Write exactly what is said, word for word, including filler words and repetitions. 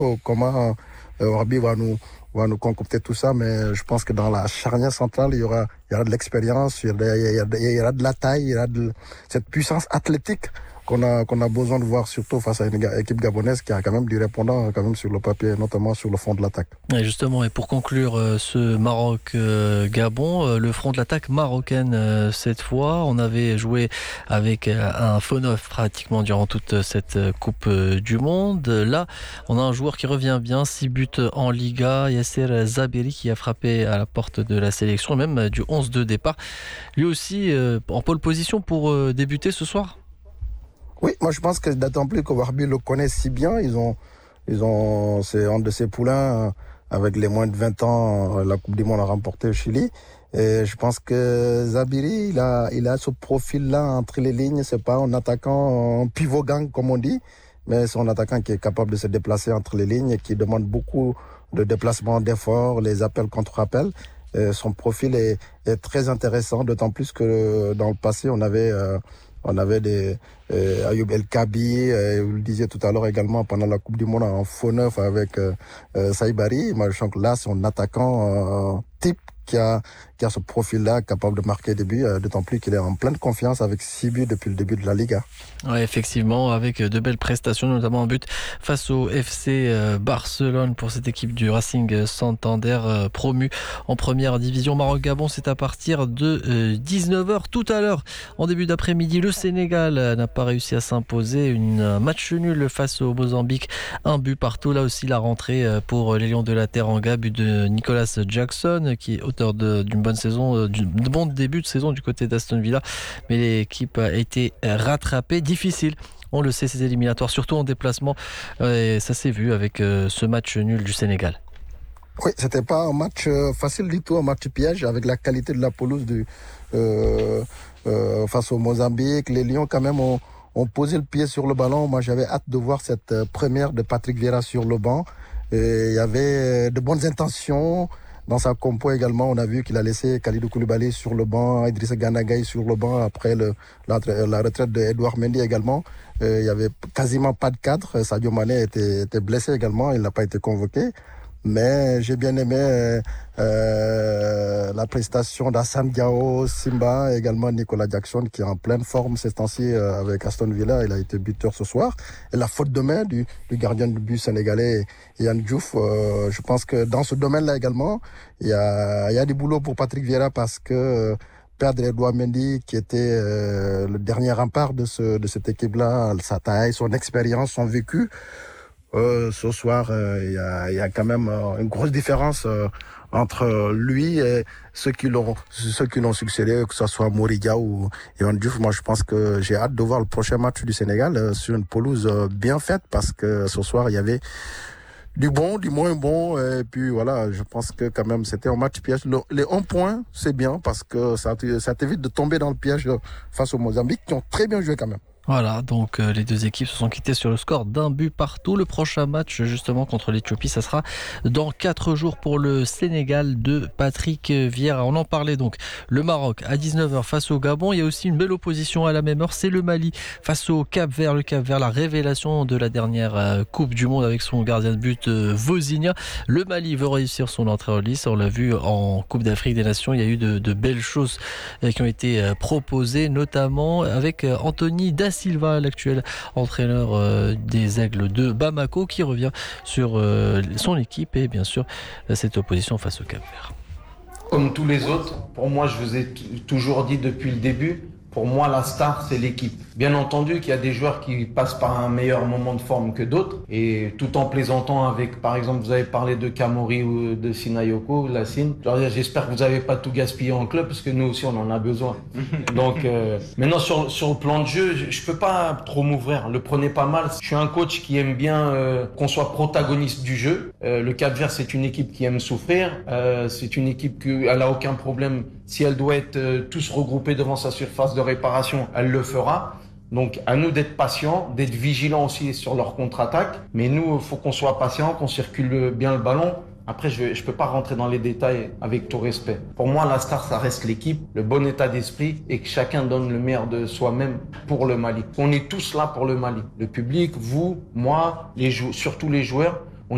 comment euh, Warbi va nous, va nous concocter tout ça, mais je pense que dans la charnière centrale, il y aura, il y aura de l'expérience, il y aura, il y aura, il y aura de la taille, il y aura de cette puissance athlétique qu'on a, qu'on a besoin de voir, surtout face à une équipe gabonaise qui a quand même du répondant quand même sur le papier, notamment sur le front de l'attaque. Et justement, et pour conclure euh, ce Maroc-Gabon, euh, le front de l'attaque marocaine euh, cette fois, on avait joué avec euh, un faux neuf pratiquement durant toute cette euh, Coupe euh, du Monde. Là, on a un joueur qui revient bien, six buts en Liga, Yasser Zabiri qui a frappé à la porte de la sélection, même euh, du onze de départ. Lui aussi euh, en pole position pour euh, débuter ce soir. Oui, moi je pense que d'autant plus que Warbi le connaît si bien, ils ont, ils ont, c'est un de ses poulains avec les moins de vingt ans, la Coupe du Monde a remporté au Chili. Et je pense que Zabiri, il a, il a ce profil-là entre les lignes. C'est pas un attaquant, un pivot gang comme on dit, mais c'est un attaquant qui est capable de se déplacer entre les lignes et qui demande beaucoup de déplacements, d'efforts, les appels contre appels. Et son profil est, est très intéressant, d'autant plus que dans le passé, on avait euh, On avait des euh, Ayoub El Kabi, euh, vous le disiez tout à l'heure également pendant la Coupe du Monde en faux neuf avec euh, euh, Saïbari. Moi, je sens que là, c'est un attaquant euh, type qui a, qui a ce profil-là, capable de marquer des buts, euh, d'autant plus qu'il est en pleine confiance avec six buts depuis le début de la Liga. Oui, effectivement, avec de belles prestations, notamment un but face au F C Barcelone pour cette équipe du Racing Santander euh, promu en première division. Maroc-Gabon, c'est à partir de euh, dix-neuf heures. Tout à l'heure, en début d'après-midi, le Sénégal n'a pas réussi à s'imposer. Une, un match nul face au Mozambique, un but partout. Là aussi, la rentrée pour les Lions de la Teranga, but de Nicolas Jackson, qui est auteur de, d'une bonne saison, d'un bon début de saison du côté d'Aston Villa. Mais l'équipe a été rattrapée. Difficile, on le sait, ces éliminatoires, surtout en déplacement, et ça s'est vu avec euh, ce match nul du Sénégal. Oui, c'était pas un match euh, facile du tout, un match piège avec la qualité de la pelouse du, euh, euh, face au Mozambique. Les Lions quand même ont, ont posé le pied sur le ballon. Moi, j'avais hâte de voir cette euh, première de Patrick Vieira sur le banc. Et il y avait de bonnes intentions. Dans sa compo également, on a vu qu'il a laissé Khalidou Koulibaly sur le banc, Idrissa Gana Gueye sur le banc après le, la, la retraite d'Edouard Mendy également. Euh, il y avait quasiment pas de cadre. Sadio Mané était, était blessé également, il n'a pas été convoqué. Mais j'ai bien aimé euh, euh, la prestation d'Assane Diao, Simba, et également Nicolas Jackson qui est en pleine forme ces temps-ci euh, avec Aston Villa. Il a été buteur ce soir. Et la faute de main du, du gardien de but sénégalais, Yann Diouf, euh, je pense que dans ce domaine-là également, il y a, il y a du boulot pour Patrick Vieira parce que euh, perdre Edouard Mendy, qui était euh, le dernier rempart de, ce, de cette équipe-là, sa taille, son expérience, son vécu, Euh, ce soir, il euh, y, a, y a quand même euh, une grosse différence euh, entre lui et ceux qui l'ont, ceux qui l'ont succédé, que ce soit Moriga ou Yohan Diouf. Moi, je pense que j'ai hâte de voir le prochain match du Sénégal euh, sur une pelouse euh, bien faite parce que ce soir, il y avait du bon, du moins bon. Et puis voilà, je pense que quand même, c'était un match piège. Le, les un point, c'est bien parce que ça, ça t'évite de tomber dans le piège face au Mozambique qui ont très bien joué quand même. Voilà, donc euh, les deux équipes se sont quittées sur le score d'un but partout. Le prochain match, justement, contre l'Éthiopie, ça sera dans quatre jours pour le Sénégal de Patrick Vieira. On en parlait donc. Le Maroc à dix-neuf heures face au Gabon. Il y a aussi une belle opposition à la même heure. C'est le Mali face au Cap-Vert. Le Cap-Vert, la révélation de la dernière euh, Coupe du Monde avec son gardien de but euh, Vozinha. Le Mali veut réussir son entrée en lice. On l'a vu en Coupe d'Afrique des Nations. Il y a eu de, de belles choses euh, qui ont été euh, proposées, notamment avec euh, Anthony Da Silva, l'actuel entraîneur euh, des Aigles de Bamako, qui revient sur euh, son équipe et bien sûr cette opposition face au Cap-Vert. Comme tous les autres, pour moi, je vous ai t- toujours dit depuis le début, pour moi, la star, c'est l'équipe. Bien entendu qu'il y a des joueurs qui passent par un meilleur moment de forme que d'autres. Et tout en plaisantant avec, par exemple, vous avez parlé de Kamori ou de Sinayoko, Lassine. J'espère que vous n'avez pas tout gaspillé en club parce que nous aussi, on en a besoin. Donc, euh, maintenant, sur, sur le plan de jeu, je ne peux pas trop m'ouvrir. Le prenez pas mal. Je suis un coach qui aime bien euh, qu'on soit protagoniste du jeu. Euh, le Cap-Vert, c'est une équipe qui aime souffrir. Euh, c'est une équipe qui n'a aucun problème. Si elle doit être euh, tous regroupés devant sa surface de réparation, elle le fera. Donc, à nous d'être patients, d'être vigilants aussi sur leur contre-attaque. Mais nous, il faut qu'on soit patient, qu'on circule bien le ballon. Après, je ne peux pas rentrer dans les détails avec tout respect. Pour moi, la star, ça reste l'équipe, le bon état d'esprit et que chacun donne le meilleur de soi-même pour le Mali. On est tous là pour le Mali. Le public, vous, moi, les jou- surtout les joueurs.